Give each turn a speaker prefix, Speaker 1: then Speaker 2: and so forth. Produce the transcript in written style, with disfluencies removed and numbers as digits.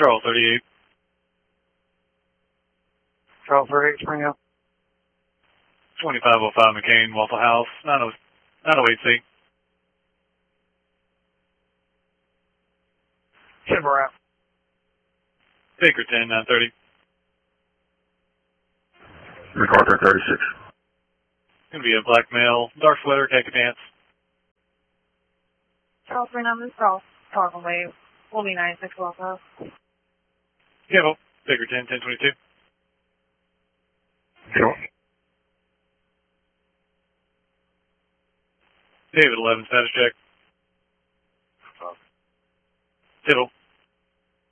Speaker 1: Charles 38.
Speaker 2: Charles 38, Spring Hill.
Speaker 1: 2505 McCain, Waffle House, 908C.
Speaker 2: Timber out.
Speaker 1: Baker 10, 930.
Speaker 3: MacArthur 36.
Speaker 1: Gonna be a black male, dark sweater, khaki pants.
Speaker 4: Charles 39, this Charles. Tarleton Way. Will be 96 Waffle House.
Speaker 1: Campbell, Baker 10, 1022.
Speaker 3: Sure.
Speaker 1: David 11, status check. Tittle.